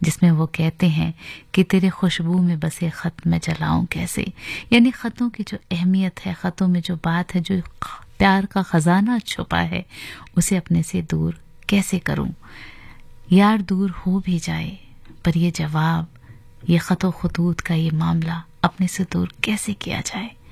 जिसमें वो कहते हैं कि तेरे खुशबू में बसे खत मैं जलाऊं कैसे। यानी खतों की जो अहमियत है, खतों में जो बात है, जो प्यार का खजाना छुपा है, उसे अपने से दूर कैसे करूं। यार दूर हो भी जाए पर ये जवाब, ये खतो खतूत का ये मामला अपने से दूर कैसे किया जाए।